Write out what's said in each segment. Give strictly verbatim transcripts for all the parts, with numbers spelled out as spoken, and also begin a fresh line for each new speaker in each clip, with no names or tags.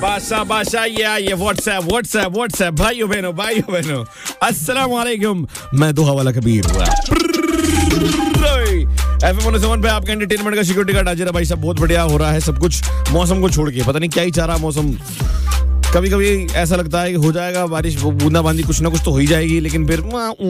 बादशाह बादशाह ये आइए व्हाट्सएप व्हाट्सएप व्हाट्सएप भाइयों बहनों भाइयों बहनों अस्सलाम वालेकुम। मैं दुहा वाला Kabir FM one O seven पे आपका एंटरटेनमेंट का सिक्योरिटी गार्ड हाजिर है भाई साहब। बहुत बढ़िया हो रहा है सब कुछ मौसम को छोड़ के। पता नहीं क्या ही चाह रहा मौसम। कभी कभी ऐसा लगता है कि हो जाएगा बारिश बूंदाबांदी कुछ ना कुछ तो हो ही जाएगी, लेकिन फिर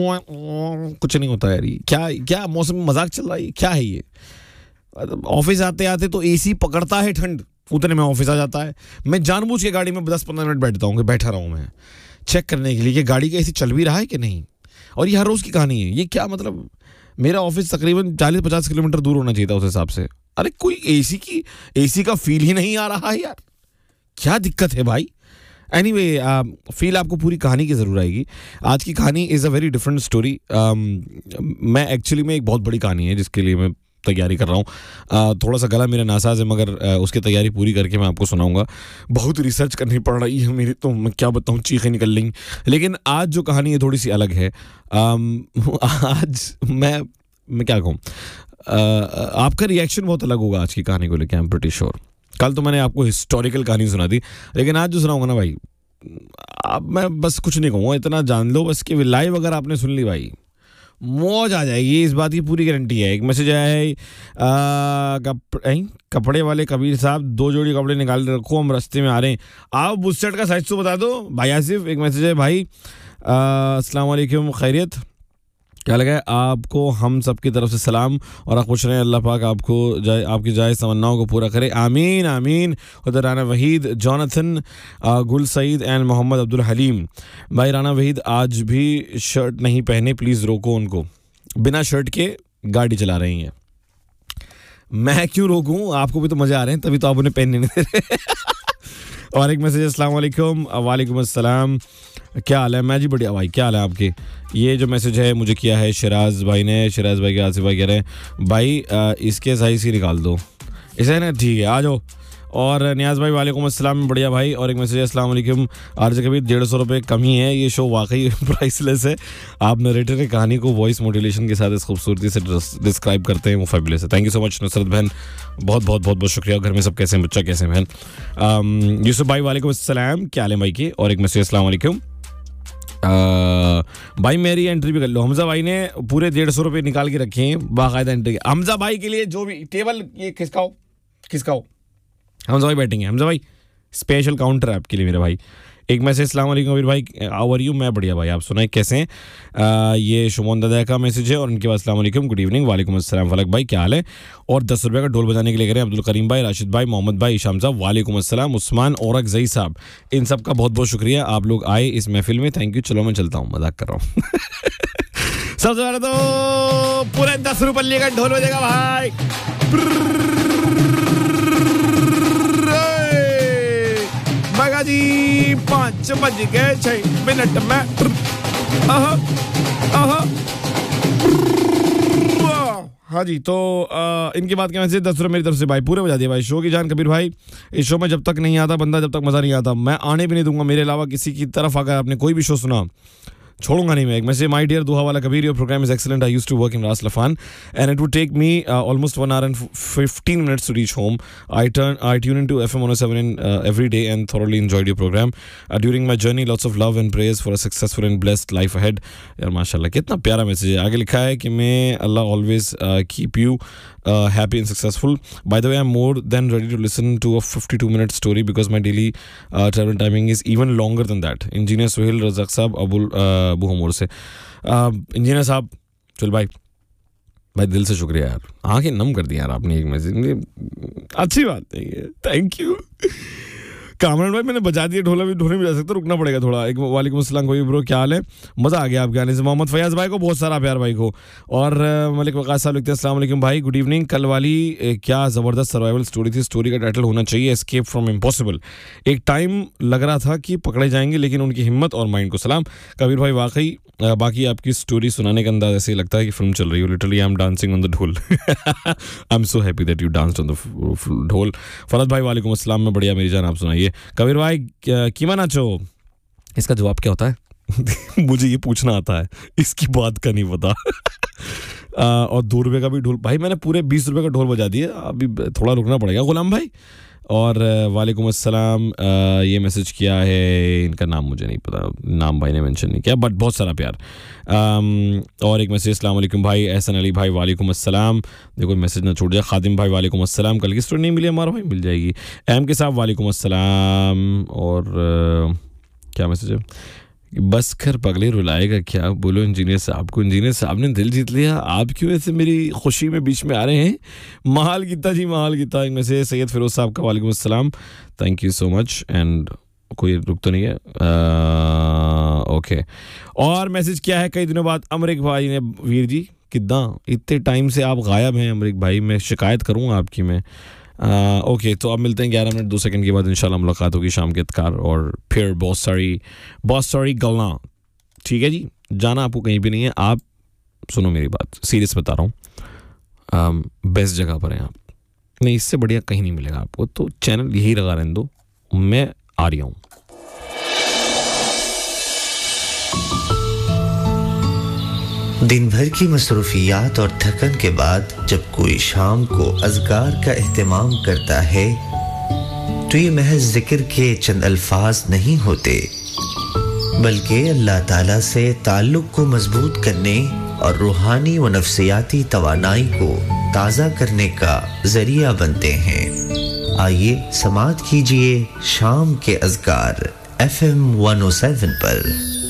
कुछ नहीं होता यार। क्या क्या मौसम मजाक चल रहा है, क्या है ये। ऑफिस आते आते तो एसी पकड़ता है ठंड, उतने में ऑफिस आ जाता है। मैं जानबूझ के गाड़ी में दस पंद्रह मिनट बैठता हूँ कि बैठा रहूँ मैं चेक करने के लिए कि गाड़ी का एसी चल भी रहा है कि नहीं। और ये हर रोज की कहानी है। ये क्या मतलब, मेरा ऑफिस तकरीबन चालीस पचास किलोमीटर दूर होना चाहिए था उस हिसाब से। अरे कोई एसी की एसी का फील ही नहीं आ रहा है यार, क्या दिक्कत है भाई। एनीवे फील आपको पूरी कहानी की जरूर आएगी। आज की कहानी is a very different story. मैं एक्चुअली में एक बहुत बड़ी कहानी है जिसके लिए मैं तैयारी कर रहा हूँ। uh, थोड़ा सा गला मेरा नासाज है, मगर uh, उसकी तैयारी पूरी करके मैं आपको सुनाऊंगा। बहुत रिसर्च करनी पड़ रही है मेरी, तो मैं क्या बताऊँ, चीखें निकल रही। लेकिन आज जो कहानी है थोड़ी सी अलग है। um, आज मैं मैं क्या कहूँ, uh, आपका रिएक्शन बहुत अलग होगा आज की कहानी को लेकर, आई एम प्रीटी श्योर। कल तो मैंने आपको हिस्टोरिकल कहानी सुना दी, लेकिन आज जो सुनाऊंगा ना भाई, अब मैं बस कुछ नहीं कहूँगा, इतना जान लो बस कि लाइव अगर आपने सुन ली भाई मौज आ जाएगी, इस बात की पूरी गारंटी है। एक मैसेज आया है, कप, कपड़े वाले कबीर साहब दो जोड़ी कपड़े निकाल रखो, हम रास्ते में आ रहे हैं, आप बुशर्ट का साइज तो बता दो भाई आसिफ। एक मैसेज है भाई, अस्सलाम वालेकुम, खैरियत, क्या लगा है आपको, हम सब की तरफ से सलाम और आप खुश रहें, अल्लाह पाक आपको जाए आपकी जायज़ तमन्नाओं को पूरा करे, आमीन आमीन। उधर राना वहीद, जॉनथन, गुल सईद एंड मोहम्मद अब्दुल हलीम। भाई राना वहीद आज भी शर्ट नहीं पहने, प्लीज़ रोको उनको, बिना शर्ट के गाड़ी चला रही हैं। मैं क्यों रोकूं, आपको भी तो मज़े आ रहे हैं, तभी तो आप उन्हें पहनने नहीं दे रहे। और एक मैसेज, अस्सलाम वालेकुम, वालेकुम अस्सलाम, क्या हाल है। मैं जी बढ़िया भाई, क्या हाल है आपके। ये जो मैसेज है मुझे किया है शिराज भाई ने। शिराज भाई के आसिफ भाई कह रहे हैं भाई आ, इसके साइज ही निकाल दो, इसे ना, ठीक है आ जाओ। और नियाज भाई वालेकुम अस्सलाम, बढ़िया भाई। और एक मैसेज है, अस्सलाम वालेकुम आरजे कबीर, डेढ़ सौ रुपये कम ही है, ये शो वाकई प्राइसलेस है। आप नरेटर की कहानी को वॉइस मोटिवेशन के साथ इस खूबसूरती से डिस्क्राइब करते हैं, वो फैबुलस है। Thank you so much Nusrat बहन, बहुत बहुत बहुत बहुत शुक्रिया। घर में सब कैसे हैं, बच्चा कैसे हैं बहन। यूसुफ भाई वालेकुम अस्सलाम, क्या हाल है भाई के। और एक मैसेज, अस्सलाम वालेकुम भाई मेरी एंट्री भी कर लो। हमजा भाई ने पूरे डेढ़ सौ रुपये निकाल के रखे हैं बाकायदा एंट्री। हमजा भाई के लिए जो भी टेबल ये खिसकाओ खिसकाओ, हमजा भाई बैठेंगे। हमजा भाई स्पेशल काउंटर है आपके लिए मेरे भाई। एक मैसेज, अस्सलाम वालेकुम अमीर भाई, हाउ आर यू, मैं बढ़िया भाई, आप सुनाए कैसे हैं। आ, ये शुमोन दादा का मैसेज है और उनके बाद अस्सलाम वालेकुम, गुड इवनिंग, वालेकुम अस्सलाम फलक भाई, क्या हाल है। और दस रुपये का ढोल बजाने के लिए करें अब्दुल करीम भाई, राशिद भाई, मोहम्मद भाई, इशाम साहब, वालेकुम अस्सलाम, उस्मान औरक जई साहब, इन सब का बहुत बहुत शुक्रिया, आप लोग आए इस महफिल में, थैंक यू। चलो मैं चलता हूँ, मजाक कर रहा हूँ। सबसे पहले तो पूरे दस रुपये का ढोल बजेगा भाई। जी पाँच बज गए छह मिनट में। आहा, आहा। हाँ जी, तो आ, इनके बाद क्या मैसेज, दस रुपये मेरी तरफ से भाई, पूरे बजा दिए भाई। शो की जान कबीर भाई, इस शो में जब तक नहीं आता बंदा, जब तक मज़ा नहीं आता, मैं आने भी नहीं दूंगा। मेरे अलावा किसी की तरफ अगर आपने कोई भी शो सुना छोड़ूंगा नहीं मैं। एक मैसेज, माय डियर दुहा वाला Kabir, your programme is excellent, I used to work in रास लफान and it would take me almost one hour and fifteen minutes to reach home. I turn I tune into F M one oh seven in uh, every day and thoroughly enjoyed your program uh, during my journey. Lots of love and prayers for a successful and blessed life ahead. यार माशाल्लाह कितना प्यारा message है. आगे लिखा है कि मैं अल्लाह always uh, keep you uh, happy and successful. By the way, I'm more than ready to listen to a fifty-two minute story because my daily uh, travel timing is even longer than that. Engineer Sohail Razak साहब अबुल बुहमोर से. Engineer साहब चल भाई भाई दिल से शुक्रिया यार, आंखें नम कर दी यार आपने एक मैसेज, अच्छी बात है ये, थैंक यू. कामरान भाई मैंने बजा दिया ढोला भी, ढोने भी जा सकता, रुकना पड़ेगा थोड़ा. एक वालेकुम अस्सलाम कोई ब्रो, क्या हाल है, मज़ा आ गया आपके आने से. मोहम्मद फयाज भाई को बहुत सारा प्यार भाई को. और मलिक वकास साहब लिखते हैं अस्सलाम वालेकुम भाई, गुड इवनिंग. कल वाली क्या ज़बरदस्त सर्वाइवल स्टोरी थी. स्टोरी का टाइटल होना चाहिए एस्केप फ्रॉम इम्पॉसिबल. एक टाइम लग रहा था कि पकड़े जाएंगे लेकिन उनकी हिम्मत और माइंड को सलाम. कबीर भाई वाकई बाकी आपकी स्टोरी सुनाने का अंदाज ऐसे लगता है कि फिल्म चल रही हो. Literally I am dancing on the ढोल. I am so happy that you danced on the ढोल. फरद भाई वालेकुम अस्सलाम, में बढ़िया मेरी जान, आप सुनाइए. कबीर भाई कीमा नाचो, इसका जवाब क्या होता है? मुझे ये पूछना आता है, इसकी बात का नहीं पता. और दो रुपये का भी ढोल भाई, मैंने पूरे बीस रुपये का ढोल बजा दिया. अभी थोड़ा रुकना पड़ेगा. गुलाम भाई और वालेकुम अस्सलाम, ये मैसेज किया है, इनका नाम मुझे नहीं पता, नाम भाई ने मेंशन नहीं किया, बट बहुत सारा प्यार। um, और एक मैसेज, अस्सलाम वालेकुम भाई, एहसन अली भाई वालेकुम अस्सलाम, देखो मैसेज ना छूट जाए। खादिम भाई वालेकुम अस्सलाम, कल की स्टोरी नहीं मिली हमारा भाई, मिल जाएगी। एम के साहब वालेकुम अस्सलाम। और uh, क्या मैसेज है, बस कर पगले रुलाएगा क्या, बोलो इंजीनियर साहब को, इंजीनियर साहब ने दिल जीत लिया, आप क्यों ऐसे मेरी खुशी में बीच में आ रहे हैं। महाल गीता जी, महाल गीता। एक में से सैयद फिरोज साहब का वालेकुम अस्सलाम, thank you so much. And कोई रुक तो नहीं है, ओके। और मैसेज क्या है, कई दिनों बाद अमरिक भाई ने, वीर जी किद्दां, इतने टाइम से आप गायब हैं अमरिक भाई, मैं शिकायत करूँगा आपकी मैं। Uh, ओके okay, तो अब मिलते हैं ग्यारह मिनट दो सेकंड के बाद, इंशाल्लाह मुलाकात होगी शाम के अतकार, और फिर बहुत सारी बहुत सारी गल्ला। ठीक है जी, जाना आपको कहीं भी नहीं है, आप सुनो मेरी बात, सीरियस बता रहा हूँ, बेस्ट जगह पर हैं आप, नहीं इससे बढ़िया कहीं नहीं मिलेगा आपको, तो चैनल यही लगा रहने दो, मैं आ रही हूँ।
दिन भर की मसरूफियात और थकन के बाद जब कोई शाम को अज़कार का एहतमाम करता है तो ये महज जिक्र के चंद अल्फाज नहीं होते, बल्कि अल्लाह ताला से ताल्लुक़ को मजबूत करने और रूहानी व नफ्सियाती तवानाई को ताज़ा करने का ज़रिया बनते हैं। आइए समाअत कीजिए शाम के अज़कार F M one O seven पर।